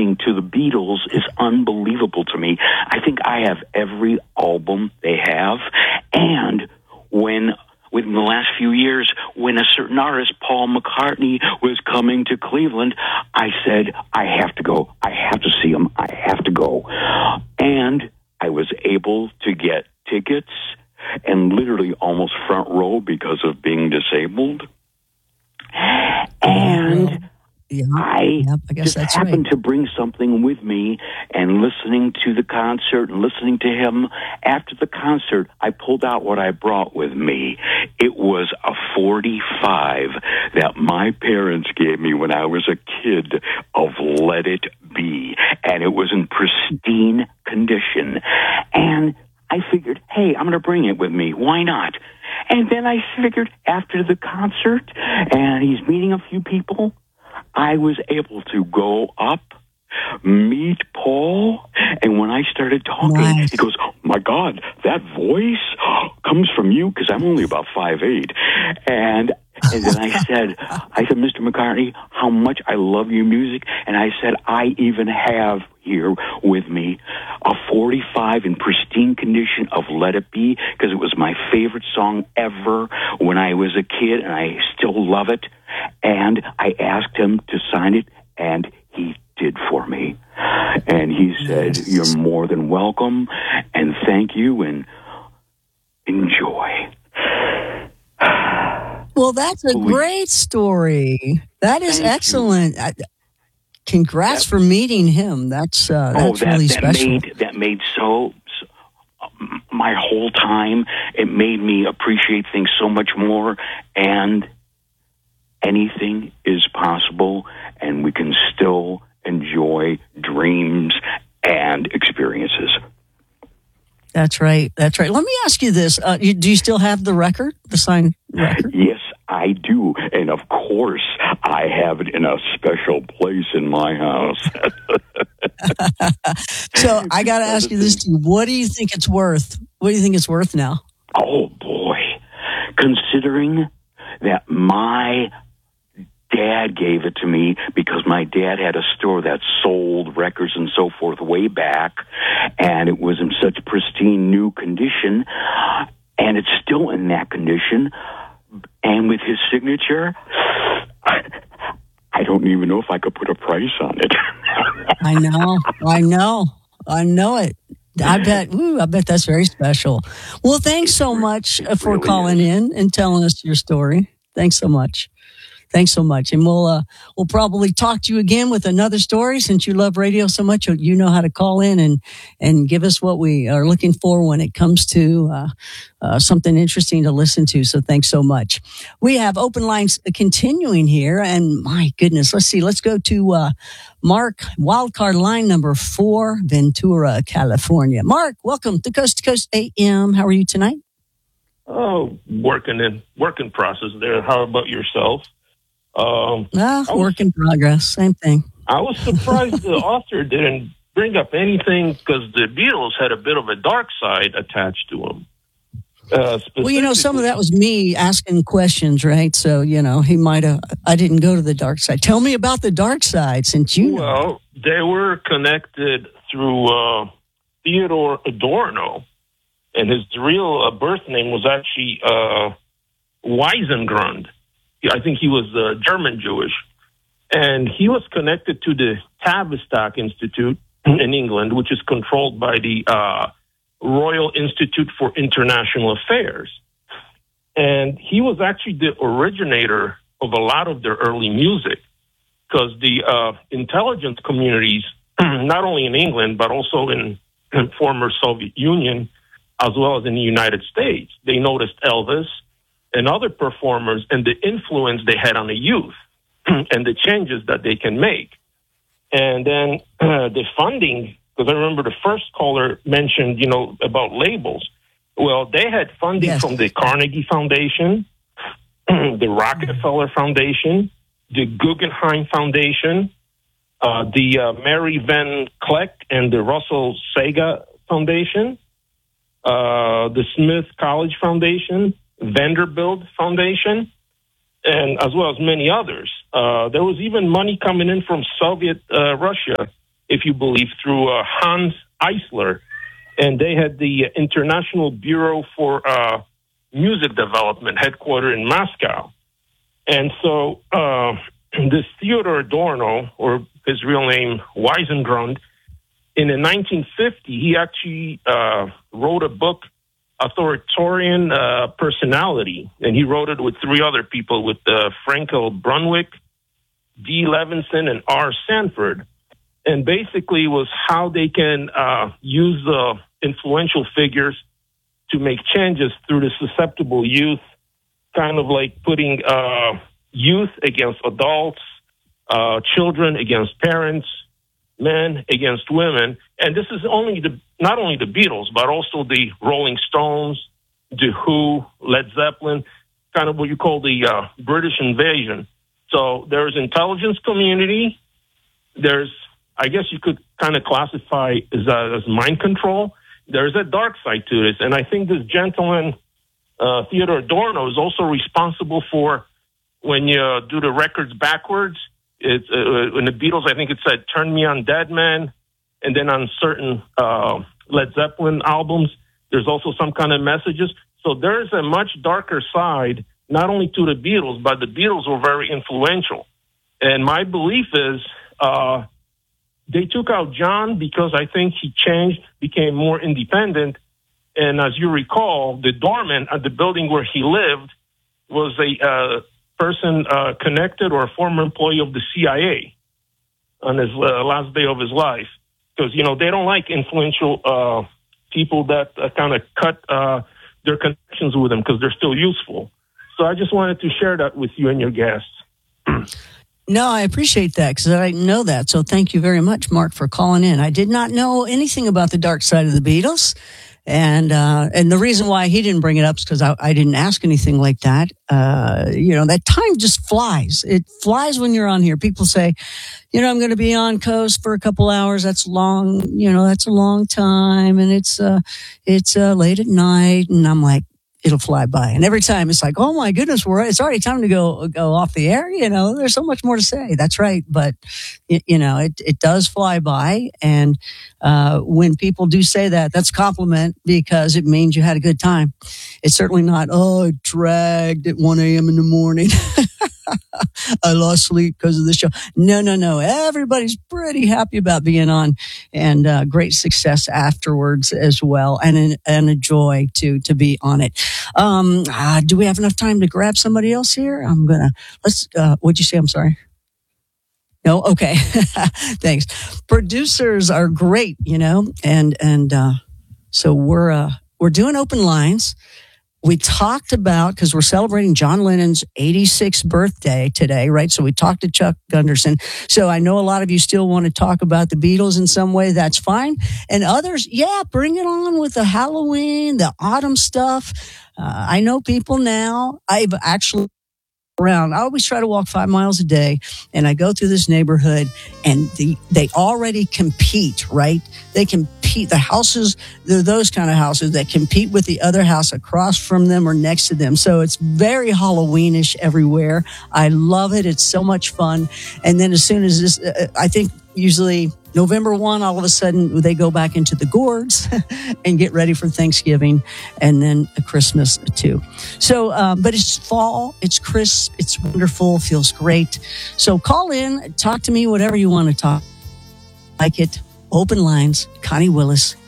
listening to the Beatles is unbelievable to me. I think I have every album they have, and within the last few years, when a certain artist, Paul McCartney, was coming to Cleveland, I said, I have to go. I have to see him. I have to go. And I was able to get tickets and literally almost front row because of being disabled. And I guess just happened to bring something with me, and listening to the concert and listening to him after the concert, I pulled out what I brought with me. It was a 45 that my parents gave me when I was a kid of Let It Be, and it was in pristine condition. And I figured, hey, I'm going to bring it with me. Why not? And then I figured after the concert, and he's meeting a few people, I was able to go up, meet Paul, and when I started talking, he goes, oh my God, that voice comes from you, because I'm only about 5'8". And then I said, Mr. McCartney, how much I love your music. And I said, I even have here with me a 45 in pristine condition of Let It Be, because it was my favorite song ever when I was a kid, and I still love it. And I asked him to sign it, and he did for me. And he said, you're more than welcome, and thank you, and enjoy. Well, that's a great story. That is excellent. Congrats for meeting him. That's really special. That made so my whole time. It made me appreciate things so much more, and anything is possible, and we can still enjoy dreams and experiences. That's right. Let me ask you this. Do you still have the record, the signed record? Yes, I do. And of course, I have it in a special place in my house. So I got to ask you this too. What do you think it's worth? What do you think it's worth now? Oh, boy. Considering that my dad gave it to me, because my dad had a store that sold records and so forth way back, and it was in such pristine new condition, and it's still in that condition, and with his signature, I don't even know if I could put a price on it. I know it. I bet that's very special. Well, thanks so much for really calling in and telling us your story. Thanks so much. And we'll probably talk to you again with another story, since you love radio so much. You know how to call in and give us what we are looking for when it comes to something interesting to listen to. So thanks so much. We have open lines continuing here, and my goodness, let's go to Mark, wildcard line number 4, Ventura, California. Mark, welcome to Coast AM. How are you tonight? Oh, working process there. How about yourself? Work in progress. Same thing. I was surprised the author didn't bring up anything, because the Beatles had a bit of a dark side attached to them. Well, some of that was me asking questions, right? So, he might have. I didn't go to the dark side. Tell me about the dark side, since you know. Well, they were connected through Theodore Adorno, and his real birth name was actually Wiesengrund. I think he was German Jewish, and he was connected to the Tavistock Institute in England, which is controlled by the Royal Institute for International Affairs. And he was actually the originator of a lot of their early music, because the intelligence communities, not only in England, but also in former Soviet Union, as well as in the United States, they noticed Elvis and other performers and the influence they had on the youth and the changes that they can make. And then the funding, because I remember the first caller mentioned, about labels. Well, they had funding from the Carnegie Foundation, the Rockefeller Foundation, the Guggenheim Foundation, the Mary Van Kleck and the Russell Sega Foundation, the Smith College Foundation, Vanderbilt Foundation, and as well as many others. There was even money coming in from Soviet Russia if you believe, through Hans Eisler. And they had the International Bureau for Music Development, headquartered in Moscow. And so this Theodor Adorno, or his real name, Weisengrund, in the 1950, he actually wrote a book, Authoritarian Personality, and he wrote it with three other people, with Frankel Brunwick, D. Levinson, and R. Sanford. And basically was how they can use influential figures to make changes through the susceptible youth, kind of like putting youth against adults, children against parents, men against women. And this is not only the Beatles, but also the Rolling Stones, The Who, Led Zeppelin, kind of what you call the British invasion. So there's intelligence community. There's, I guess you could kind of classify as mind control. There's a dark side to this. And I think this gentleman, Theodor Adorno, is also responsible for, when you do the records backwards, it's in the Beatles, I think it said, "Turn Me On, Dead Man." And then on certain Led Zeppelin albums, there's also some kind of messages. So there's a much darker side, not only to the Beatles, but the Beatles were very influential. And my belief is they took out John because I think he changed, became more independent. And as you recall, the doorman at the building where he lived was a person connected or a former employee of the CIA on his last day of his life. Because, you know, they don't like influential people that kind of cut their connections with them because they're still useful. So I just wanted to share that with you and your guests. No, I appreciate that because I didn't know that. So thank you very much, Mark, for calling in. I did not know anything about the dark side of the Beatles. And the reason why he didn't bring it up is because I didn't ask anything like that. You know, that time just flies. It flies when you're on here. People say, you know, I'm going to be on coast for a couple hours. That's long, you know, that's a long time. And it's late at night. And I'm like, it'll fly by. And every time it's like, oh my goodness, it's already time to go off the air. You know, there's so much more to say. That's right. But, you know, it does fly by. And when people do say that, that's a compliment because it means you had a good time. It's certainly not, oh, it dragged at 1 a.m. in the morning. I lost sleep because of the show. No. Everybody's pretty happy about being on, and great success afterwards as well, and a joy to be on it. Do we have enough time to grab somebody else here? What'd you say? I'm sorry. No? Okay. Thanks. Producers are great, you know, and so we're doing open lines. We talked about, because we're celebrating John Lennon's 86th birthday today, right? So we talked to Chuck Gunderson. So I know a lot of you still want to talk about the Beatles in some way. That's fine. And others, yeah, bring it on with the Halloween, the autumn stuff. I know people now. I've actually around. I always try to walk 5 miles a day, and I go through this neighborhood, and they already compete, right? They compete. The houses, they're those kind of houses that compete with the other house across from them or next to them. So it's very Halloweenish everywhere. I love it. It's so much fun. And then as soon as this, I think usually November 1, all of a sudden they go back into the gourds and get ready for Thanksgiving and then Christmas too. So, but it's fall, it's crisp, it's wonderful, feels great. So call in, talk to me, whatever you want to talk. Like it. Open lines, Connie Willis,